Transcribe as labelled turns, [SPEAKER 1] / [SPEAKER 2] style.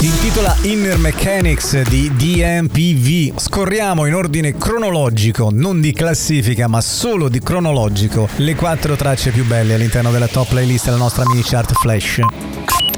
[SPEAKER 1] Si intitola Inner Mechanics di DMPV. Scorriamo in ordine cronologico, non di classifica ma solo di cronologico, le 4 tracce più belle all'interno della top playlist della nostra mini chart Flash.